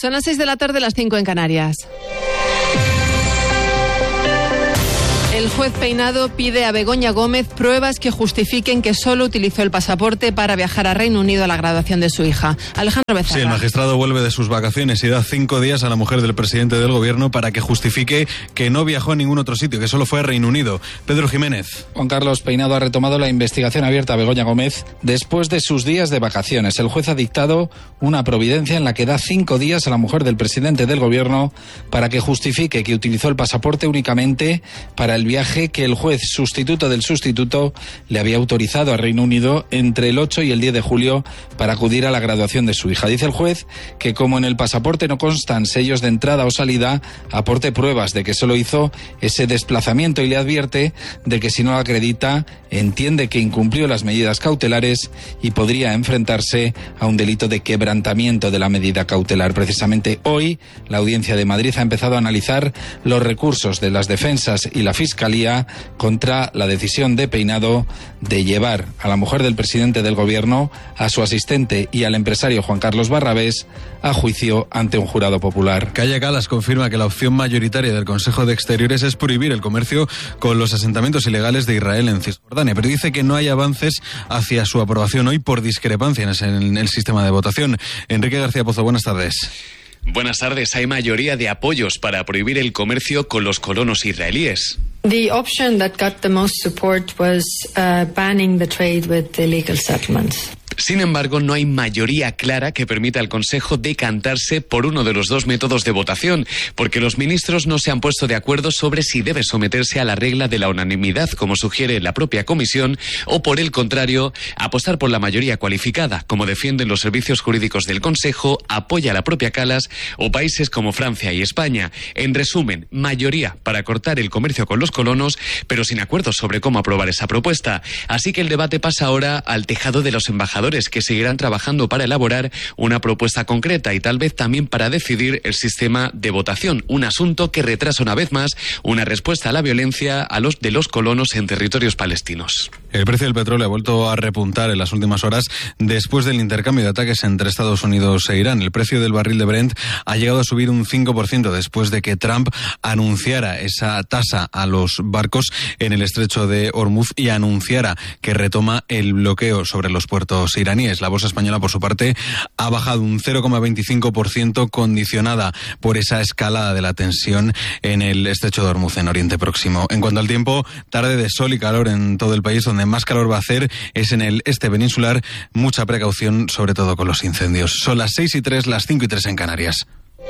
Son las 6 de la tarde, las 5 en Canarias. El juez Peinado pide a Begoña Gómez pruebas que justifiquen que solo utilizó el pasaporte para viajar a Reino Unido a la graduación de su hija. Alejandro Becerra. Sí, el magistrado vuelve de sus vacaciones y da 5 días a la mujer del presidente del gobierno para que justifique que no viajó a ningún otro sitio, que solo fue a Reino Unido. Pedro Jiménez. Juan Carlos Peinado ha retomado la investigación abierta a Begoña Gómez después de sus días de vacaciones. El juez ha dictado una providencia en la que da 5 días a la mujer del presidente del gobierno para que justifique que utilizó el pasaporte únicamente para el viaje que el juez sustituto del sustituto le había autorizado a Reino Unido entre el 8 y el 10 de julio para acudir a la graduación de su hija. Dice el juez que como en el pasaporte no constan sellos de entrada o salida, aporte pruebas de que solo hizo ese desplazamiento y le advierte de que si no lo acredita, entiende que incumplió las medidas cautelares y podría enfrentarse a un delito de quebrantamiento de la medida cautelar. Precisamente hoy, la Audiencia de Madrid ha empezado a analizar los recursos de las defensas y la Fiscalía contra la decisión de Peinado de llevar a la mujer del presidente del gobierno, a su asistente y al empresario Juan Carlos Barrabés a juicio ante un jurado popular. Kaia Kallas confirma que la opción mayoritaria del Consejo de Exteriores es prohibir el comercio con los asentamientos ilegales de Israel en Cisjordania, pero dice que no hay avances hacia su aprobación hoy por discrepancias en el sistema de votación. Enrique García Pozo, buenas tardes. Buenas tardes. Hay mayoría de apoyos para prohibir el comercio con los colonos israelíes. The option that got the most support was banning the trade with illegal settlements. Sin embargo, no hay mayoría clara que permita al Consejo decantarse por uno de los dos métodos de votación, porque los ministros no se han puesto de acuerdo sobre si debe someterse a la regla de la unanimidad, como sugiere la propia Comisión, o por el contrario, apostar por la mayoría cualificada, como defienden los servicios jurídicos del Consejo, apoya la propia Kallas o países como Francia y España. En resumen, mayoría para cortar el comercio con los colonos, pero sin acuerdo sobre cómo aprobar esa propuesta. Así que el debate pasa ahora al tejado de los embajadores, que seguirán trabajando para elaborar una propuesta concreta y tal vez también para decidir el sistema de votación, un asunto que retrasa una vez más una respuesta a la violencia de los colonos en territorios palestinos. El precio del petróleo ha vuelto a repuntar en las últimas horas después del intercambio de ataques entre Estados Unidos e Irán. El precio del barril de Brent ha llegado a subir un 5% después de que Trump anunciara esa tasa a los barcos en el estrecho de Hormuz y anunciara que retoma el bloqueo sobre los puertos iraníes. La bolsa española, por su parte, ha bajado un 0,25%, condicionada por esa escalada de la tensión en el estrecho de Hormuz, en Oriente Próximo. En cuanto al tiempo, tarde de sol y calor en todo el país. Donde más calor va a hacer es en el este peninsular. Mucha precaución, sobre todo con los incendios. Son las 6:03, las 5:03 en Canarias.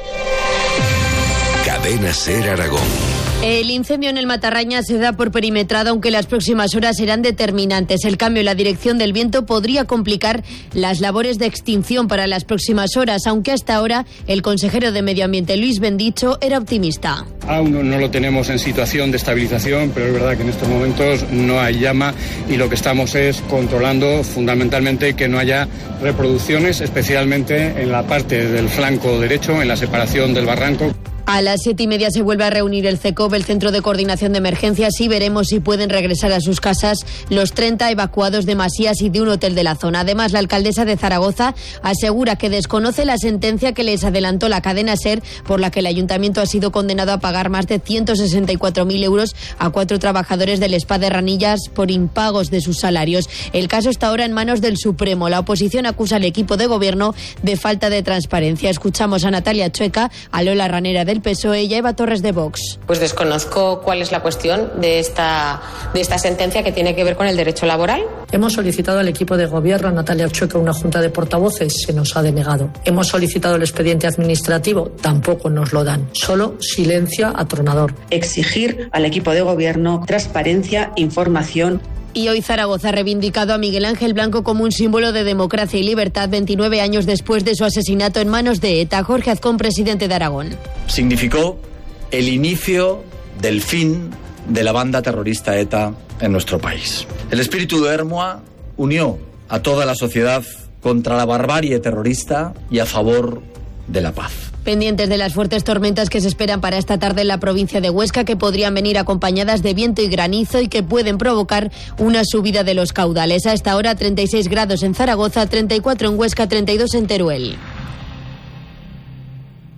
Cadena SER Aragón. El incendio en el Matarraña se da por perimetrado, aunque las próximas horas serán determinantes. El cambio en la dirección del viento podría complicar las labores de extinción para las próximas horas, aunque hasta ahora el consejero de Medio Ambiente, Luis Bendicho, era optimista. Aún no lo tenemos en situación de estabilización, pero es verdad que en estos momentos no hay llama y lo que estamos es controlando fundamentalmente que no haya reproducciones, especialmente en la parte del flanco derecho, en la separación del barranco. A las 7:30 se vuelve a reunir el CECOV, el Centro de Coordinación de Emergencias, y veremos si pueden regresar a sus casas los 30 evacuados de Masías y de un hotel de la zona. Además, la alcaldesa de Zaragoza asegura que desconoce la sentencia que les adelantó la cadena SER, por la que el ayuntamiento ha sido condenado a pagar más de 164.000 euros a 4 trabajadores del Spa de Ranillas por impagos de sus salarios. El caso está ahora en manos del Supremo. La oposición acusa al equipo de gobierno de falta de transparencia. Escuchamos a Natalia Chueca, a Lola Ranera del PSOE y a Eva Torres de Vox. Pues desconozco cuál es la cuestión de esta sentencia que tiene que ver con el derecho laboral. Hemos solicitado al equipo de gobierno, a Natalia Chueca, una junta de portavoces, se nos ha denegado. Hemos solicitado el expediente administrativo, tampoco nos lo dan. Solo silencio atronador. Exigir al equipo de gobierno transparencia, información. Y hoy Zaragoza ha reivindicado a Miguel Ángel Blanco como un símbolo de democracia y libertad 29 años después de su asesinato en manos de ETA. Jorge Azcón, presidente de Aragón. Significó el inicio del fin de la banda terrorista ETA en nuestro país. El espíritu de Hermoa unió a toda la sociedad contra la barbarie terrorista y a favor de la paz. Pendientes de las fuertes tormentas que se esperan para esta tarde en la provincia de Huesca, que podrían venir acompañadas de viento y granizo y que pueden provocar una subida de los caudales. A esta hora 36 grados en Zaragoza, 34 en Huesca, 32 en Teruel.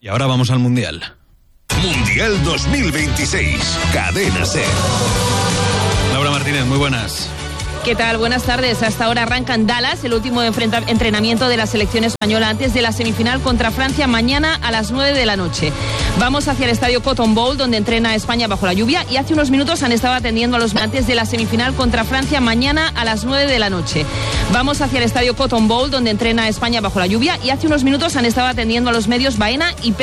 Y ahora vamos al Mundial. Mundial 2026, Cadena SER. Laura Martínez, muy buenas. ¿Qué tal? Buenas tardes. Hasta ahora arranca en Dallas el último entrenamiento de la selección española antes de la semifinal contra Francia mañana a las 9 de la noche. Vamos hacia el estadio Cotton Bowl, donde entrena España bajo la lluvia, y hace unos minutos han estado atendiendo a los antes de la semifinal contra Francia mañana a las 9 de la noche. Vamos hacia el estadio Cotton Bowl, donde entrena España bajo la lluvia, y hace unos minutos han estado atendiendo a los medios Baena y